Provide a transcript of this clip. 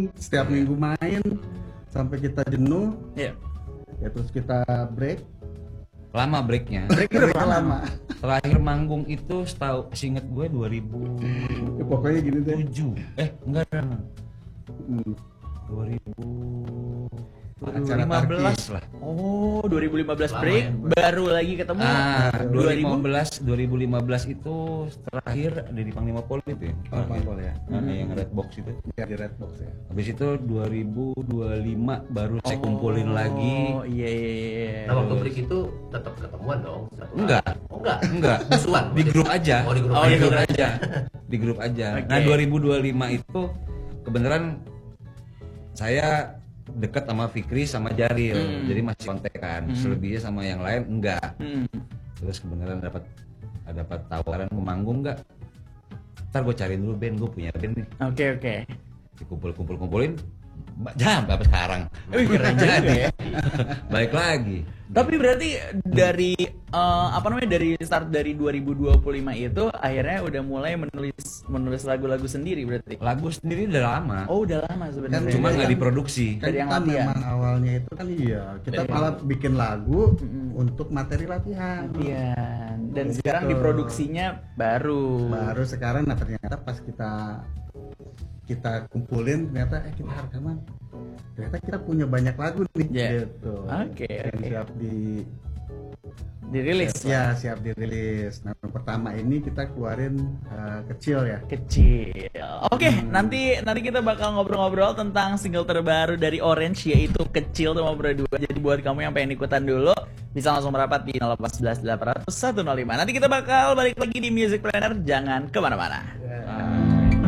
setiap minggu main sampai kita jenuh. Iya. Ya terus kita break. Lama breaknya. Break lama. Terakhir manggung itu seinget gue 2007. Ya, pokoknya gini deh. Enggak. 2015 lah. Oh, 2015 break, baru lagi ketemu. 2015 itu terakhir di Panglima Pol itu ya. Panglima ya. Yang Red Box itu. Ya di Red Box ya. Habis itu 2025 baru saya kumpulin lagi. Oh iya. Nah waktu break itu tetap ketemuan dong? Enggak. Oh enggak? Enggak. Musuhan? Di grup aja. Oh di grup Di aja. grup aja. Di grup aja. Oke. Nah 2025 itu kebenaran saya dekat sama Fikri sama Jaril, jadi masih kontekan. Selebihnya sama yang lain enggak. Terus kebenaran dapat tawaran mau manggung enggak? Ntar gue cariin dulu band, gue punya band nih. Oke. Dikumpulin sampai sekarang. Keren juga ya. Balik lagi. Tapi berarti dari dari start dari 2025 itu akhirnya udah mulai menulis lagu-lagu sendiri berarti. Lagu sendiri udah lama. Oh, udah lama sebenarnya. Cuma nggak diproduksi. Kan Dari yang kita latihan. memang awalnya itu kan kita malah bikin lagu untuk materi latihan. Iya. Dan Gitu. sekarang diproduksinya baru. Baru sekarang ternyata pas kita kumpulin ternyata kita rekaman. Ternyata kita punya banyak lagu nih gitu. Oke. Yang siap Dirilis. Ya, siap dirilis. Nah, yang pertama ini kita keluarin kecil ya. Kecil. Oke, nanti kita bakal ngobrol-ngobrol tentang single terbaru dari Orange yaitu Kecil sama berdua. Jadi buat kamu yang pengen ikutan dulu bisa langsung merapat di 0811 800 105. Nanti kita bakal balik lagi di Music Planner, jangan kemana-mana.